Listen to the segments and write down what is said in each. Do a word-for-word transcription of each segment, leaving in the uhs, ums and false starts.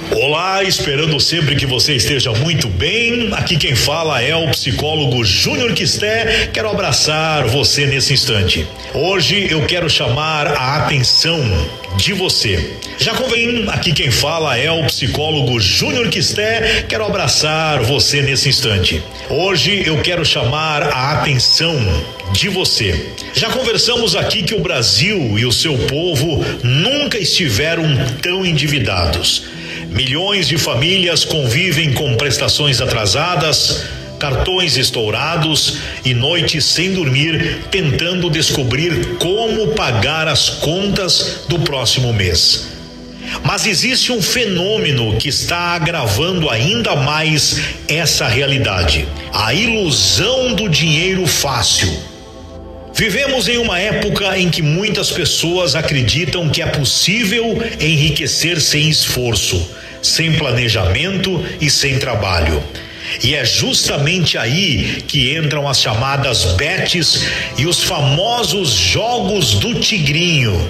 Olá, esperando sempre que você esteja muito bem. Aqui quem fala é o psicólogo Júnior Quisté. Quero abraçar você nesse instante. Hoje eu quero chamar a atenção de você. Já convém, aqui quem fala é o psicólogo Júnior Quisté. Quero abraçar você nesse instante. Hoje eu quero chamar a atenção de você. Já conversamos aqui que o Brasil e o seu povo nunca estiveram tão endividados. Milhões de famílias convivem com prestações atrasadas, cartões estourados e noites sem dormir, tentando descobrir como pagar as contas do próximo mês. Mas existe um fenômeno que está agravando ainda mais essa realidade: a ilusão do dinheiro fácil. Vivemos em uma época em que muitas pessoas acreditam que é possível enriquecer sem esforço, sem planejamento e sem trabalho. E é justamente aí que entram as chamadas bets e os famosos jogos do tigrinho.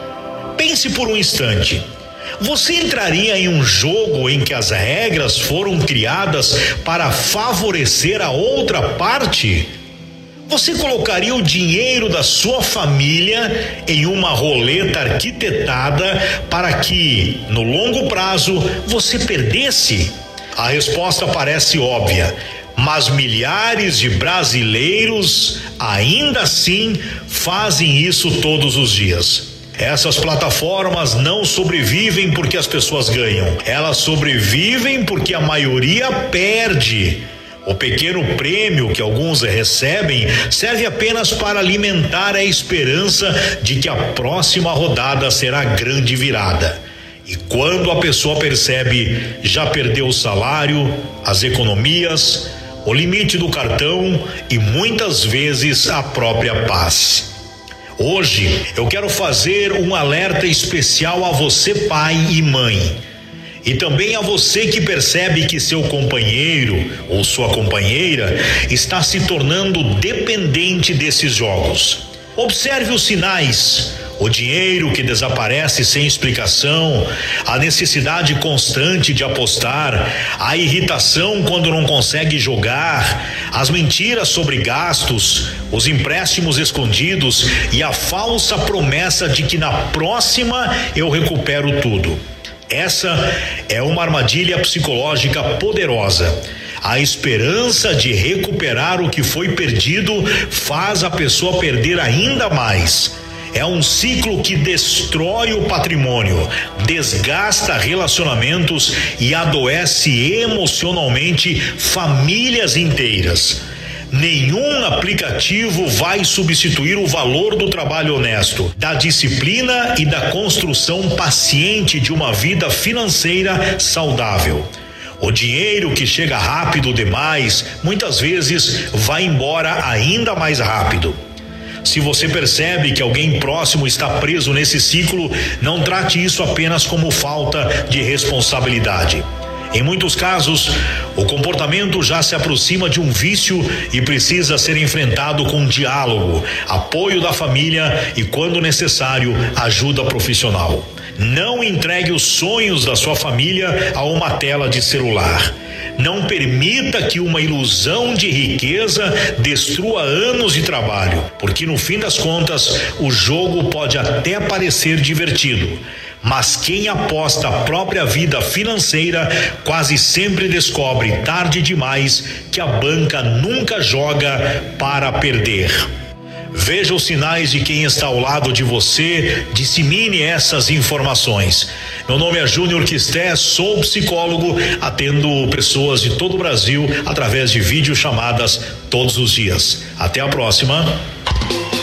Pense por um instante. Você entraria em um jogo em que as regras foram criadas para favorecer a outra parte? Você colocaria o dinheiro da sua família em uma roleta arquitetada para que, no longo prazo, você perdesse? A resposta parece óbvia, mas milhares de brasileiros ainda assim fazem isso todos os dias. Essas plataformas não sobrevivem porque as pessoas ganham, elas sobrevivem porque a maioria perde. O pequeno prêmio que alguns recebem serve apenas para alimentar a esperança de que a próxima rodada será grande virada. E quando a pessoa percebe, já perdeu o salário, as economias, o limite do cartão e muitas vezes a própria paz. Hoje eu quero fazer um alerta especial a você, pai e mãe. E também a você que percebe que seu companheiro ou sua companheira está se tornando dependente desses jogos. Observe os sinais: o dinheiro que desaparece sem explicação, a necessidade constante de apostar, a irritação quando não consegue jogar, as mentiras sobre gastos, os empréstimos escondidos e a falsa promessa de que na próxima eu recupero tudo. Essa é uma armadilha psicológica poderosa. A esperança de recuperar o que foi perdido faz a pessoa perder ainda mais. É um ciclo que destrói o patrimônio, desgasta relacionamentos e adoece emocionalmente famílias inteiras. Nenhum aplicativo vai substituir o valor do trabalho honesto, da disciplina e da construção paciente de uma vida financeira saudável. O dinheiro que chega rápido demais, muitas vezes vai embora ainda mais rápido. Se você percebe que alguém próximo está preso nesse ciclo, não trate isso apenas como falta de responsabilidade. Em muitos casos, o comportamento já se aproxima de um vício e precisa ser enfrentado com diálogo, apoio da família e, quando necessário, ajuda profissional. Não entregue os sonhos da sua família a uma tela de celular. Não permita que uma ilusão de riqueza destrua anos de trabalho, porque no fim das contas, o jogo pode até parecer divertido. Mas quem aposta a própria vida financeira quase sempre descobre tarde demais que a banca nunca joga para perder. Veja os sinais de quem está ao lado de você, dissemine essas informações. Meu nome é Júnior Quisté, sou psicólogo, atendo pessoas de todo o Brasil através de videochamadas todos os dias. Até a próxima.